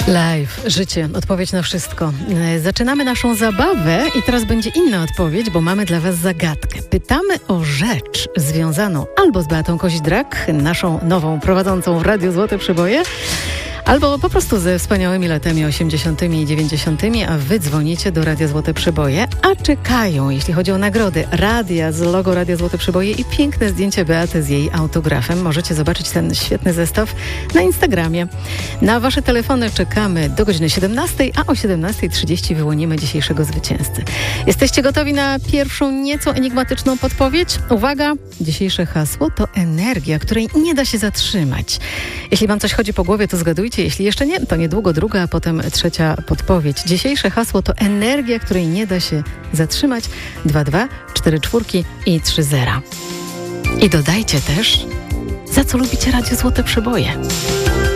Live, życie, odpowiedź na wszystko. Zaczynamy naszą zabawę i teraz będzie inna odpowiedź, bo mamy dla Was zagadkę. Pytamy o rzecz związaną albo z Beatą Koźdrak, naszą nową prowadzącą w Radiu Złote Przyboje, albo po prostu ze wspaniałymi latami 80. i 90., a wy dzwonicie do Radia Złote Przyboje, a czekają, jeśli chodzi o nagrody, radia z logo Radia Złote Przyboje i piękne zdjęcie Beaty z jej autografem. Możecie zobaczyć ten świetny zestaw na Instagramie. Na wasze telefony czekamy do godziny 17, a o 17:30 wyłonimy dzisiejszego zwycięzcę. Jesteście gotowi na pierwszą, nieco enigmatyczną podpowiedź? Uwaga! Dzisiejsze hasło to energia, której nie da się zatrzymać. Jeśli wam coś chodzi po głowie, to zgadujcie. Jeśli jeszcze nie, to niedługo druga, a potem trzecia podpowiedź. Dzisiejsze hasło to energia, której nie da się zatrzymać. 22, 4 czwórki i 3 zera. I dodajcie też, za co lubicie Radio Złote Przyboje.